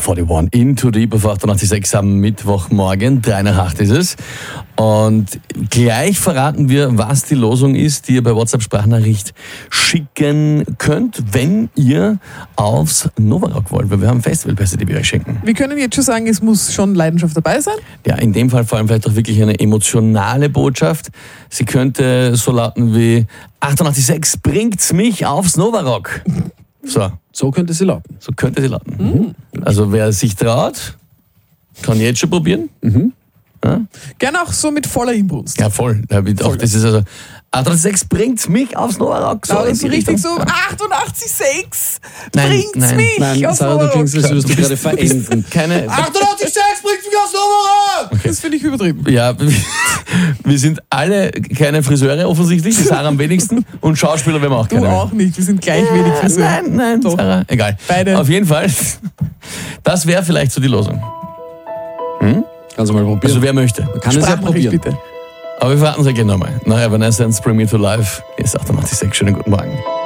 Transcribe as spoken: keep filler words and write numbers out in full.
einundvierzig Into Deep auf achtundachtzig Komma sechs am Mittwochmorgen. drei nach acht ist es. Und gleich verraten wir, was die Losung ist, die ihr bei WhatsApp-Sprachnachricht schicken könnt, wenn ihr aufs Novarock wollt. Weil wir haben Festivalpässe, die wir euch schenken. Wir können jetzt schon sagen, es muss schon Leidenschaft dabei sein. Ja, in dem Fall vor allem vielleicht auch wirklich eine emotionale Botschaft. Sie könnte so lauten wie achtundachtzig Komma sechs bringt's mich aufs Novarock. So. So könnte sie lauten. So könnte sie lauten. Mhm. Also wer sich traut, kann jetzt schon probieren. Mhm. Ja? Gerne auch so mit voller Inbrunst. Ja, voll. Ja, voll. Auch, das ist also achtundachtzig Komma sechs bringt's mich aufs Novarock. So, aber so richtig so achtundachtzig Komma sechs bringt's nein, mich nein, aufs Sarah, Novarock. du klingst, als würdest du gerade verenden. Keine achtundachtzig Komma sechs bringt's mich aufs Novarock! Okay. Das finde ich übertrieben. Ja, wir sind alle keine Friseure offensichtlich, die Sarah am wenigsten, und Schauspieler werden wir auch keine. Du auch nicht, wir sind gleich ja, wenig Friseure. Nein, nein, Doch. Sarah, egal. Beide. Auf jeden Fall, das wäre vielleicht so die Losung. Hm? Kannst du mal probieren. Also wer möchte. Man kann es ja probieren. Bitte. Aber wir verraten es ja gerne nochmal. Nach Evanescence, Bring Me to Life. Hier ist achtundachtzig Komma sechs. Schönen guten Morgen.